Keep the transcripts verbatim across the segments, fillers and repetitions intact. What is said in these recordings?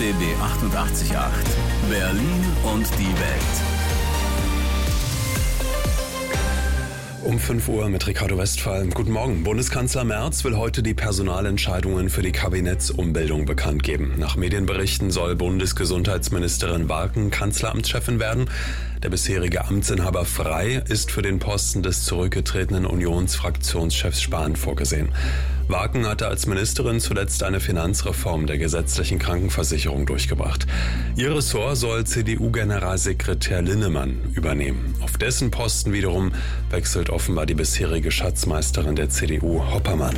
B B achtundachtzig Komma acht. Berlin und die Welt. Um fünf Uhr mit Ricardo Westphal. Guten Morgen. Bundeskanzler Merz will heute die Personalentscheidungen für die Kabinettsumbildung bekannt geben. Nach Medienberichten soll Bundesgesundheitsministerin Wagen Kanzleramtschefin werden. Der bisherige Amtsinhaber Frey ist für den Posten des zurückgetretenen Unionsfraktionschefs Spahn vorgesehen. Wagen hatte als Ministerin zuletzt eine Finanzreform der gesetzlichen Krankenversicherung durchgebracht. Ihr Ressort soll C D U-Generalsekretär Linnemann übernehmen. Auf dessen Posten wiederum wechselt offenbar die bisherige Schatzmeisterin der C D U, Hoppermann.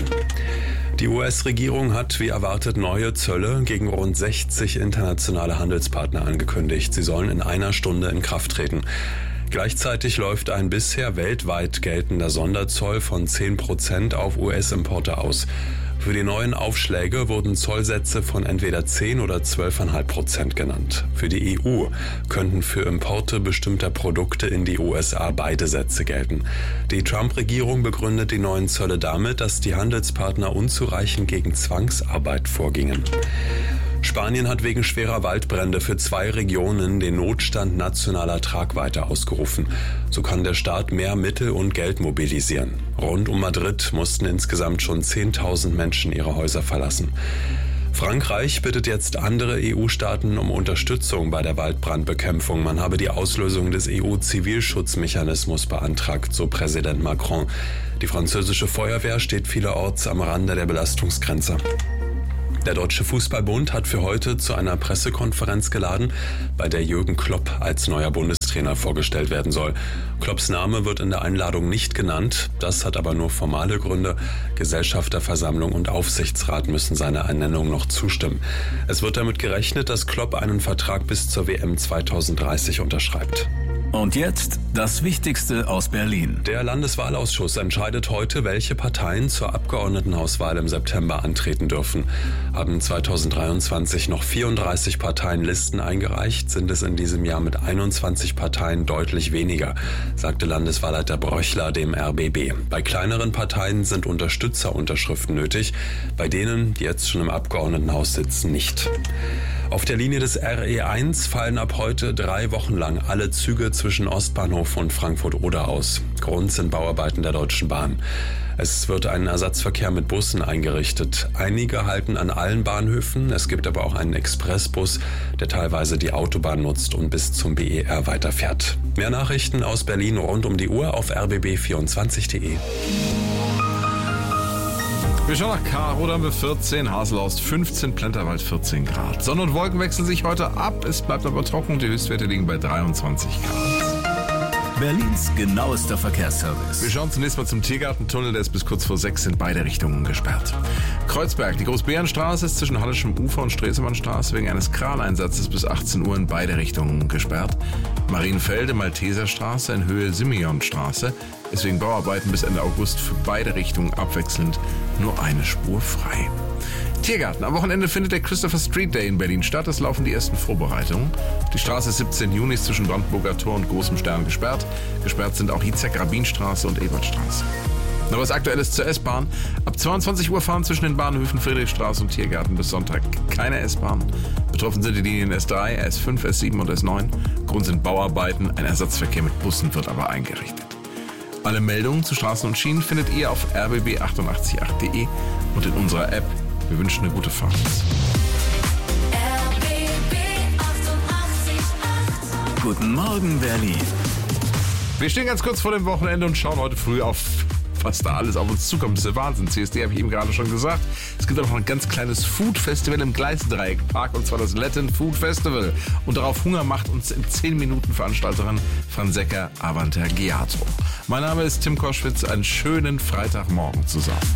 Die U S-Regierung hat wie erwartet neue Zölle gegen rund sechzig internationale Handelspartner angekündigt. Sie sollen in einer Stunde in Kraft treten. Gleichzeitig läuft ein bisher weltweit geltender Sonderzoll von zehn Prozent auf U S-Importe aus. Für die neuen Aufschläge wurden Zollsätze von entweder zehn oder zwölf Komma fünf Prozent genannt. Für die E U könnten für Importe bestimmter Produkte in die U S A beide Sätze gelten. Die Trump-Regierung begründet die neuen Zölle damit, dass die Handelspartner unzureichend gegen Zwangsarbeit vorgingen. Spanien hat wegen schwerer Waldbrände für zwei Regionen den Notstand nationaler Tragweite ausgerufen. So kann der Staat mehr Mittel und Geld mobilisieren. Rund um Madrid mussten insgesamt schon zehntausend Menschen ihre Häuser verlassen. Frankreich bittet jetzt andere E U-Staaten um Unterstützung bei der Waldbrandbekämpfung. Man habe die Auslösung des E U-Zivilschutzmechanismus beantragt, so Präsident Macron. Die französische Feuerwehr steht vielerorts am Rande der Belastungsgrenze. Der Deutsche Fußballbund hat für heute zu einer Pressekonferenz geladen, bei der Jürgen Klopp als neuer Bundestrainer vorgestellt werden soll. Klopps Name wird in der Einladung nicht genannt. Das hat aber nur formale Gründe. Gesellschafterversammlung und Aufsichtsrat müssen seiner Ernennung noch zustimmen. Es wird damit gerechnet, dass Klopp einen Vertrag bis zur W M zweitausenddreißig unterschreibt. Und jetzt das Wichtigste aus Berlin. Der Landeswahlausschuss entscheidet heute, welche Parteien zur Abgeordnetenhauswahl im September antreten dürfen. Haben zweitausenddreiundzwanzig noch vierunddreißig Parteien Listen eingereicht, sind es in diesem Jahr mit einundzwanzig Parteien deutlich weniger, sagte Landeswahlleiter Bröchler dem R B B. Bei kleineren Parteien sind Unterstützerunterschriften nötig, bei denen, die jetzt schon im Abgeordnetenhaus sitzen, nicht. Auf der Linie des R E eins fallen ab heute drei Wochen lang alle Züge zwischen Ostbahnhof und Frankfurt-Oder aus. Grund sind Bauarbeiten der Deutschen Bahn. Es wird ein Ersatzverkehr mit Bussen eingerichtet. Einige halten an allen Bahnhöfen. Es gibt aber auch einen Expressbus, der teilweise die Autobahn nutzt und bis zum B E R weiterfährt. Mehr Nachrichten aus Berlin rund um die Uhr auf r b b vierundzwanzig punkt de. Wir schauen nach Karo, da haben wir vierzehn, Haselhorst fünfzehn, Plenterwald vierzehn Grad. Sonne und Wolken wechseln sich heute ab, es bleibt aber trocken, die Höchstwerte liegen bei dreiundzwanzig Grad. Berlins genauester Verkehrsservice. Wir schauen zunächst mal zum Tiergartentunnel, der ist bis kurz vor sechs in beide Richtungen gesperrt. Kreuzberg, die Großbärenstraße ist zwischen Hallischem Ufer und Stresemannstraße wegen eines Kraneinsatzes bis achtzehn Uhr in beide Richtungen gesperrt. Marienfelde, Malteserstraße in Höhe Simeonstraße ist wegen Bauarbeiten bis Ende August für beide Richtungen abwechselnd nur eine Spur frei. Tiergarten. Am Wochenende findet der Christopher Street Day in Berlin statt. Es laufen die ersten Vorbereitungen. Die Straße ist siebzehnten Juni zwischen Brandenburger Tor und Großem Stern gesperrt. Gesperrt sind auch Hitzek-Rabin-Straße und Ebertstraße. Noch was Aktuelles zur S-Bahn. Ab zweiundzwanzig Uhr fahren zwischen den Bahnhöfen Friedrichstraße und Tiergarten bis Sonntag keine S-Bahn. Betroffen sind die Linien S drei, S fünf, S sieben und S neun. Grund sind Bauarbeiten. Ein Ersatzverkehr mit Bussen wird aber eingerichtet. Alle Meldungen zu Straßen und Schienen findet ihr auf r b b achtundachtzig punkt acht punkt de und in unserer App. Wir wünschen eine gute Fahrt. R B B achtundachtzig Komma acht. Guten Morgen, Berlin. Wir stehen ganz kurz vor dem Wochenende und schauen heute früh auf, was da alles auf uns zukommt. Das ist der Wahnsinn. C S D habe ich eben gerade schon gesagt. Es gibt auch noch ein ganz kleines Food-Festival im Gleisdreieckpark, und zwar das Latin Food Festival. Und darauf Hunger macht uns in zehn Minuten Veranstalterin Franziska Avantergiato. Mein Name ist Tim Koschwitz. Einen schönen Freitagmorgen zusammen.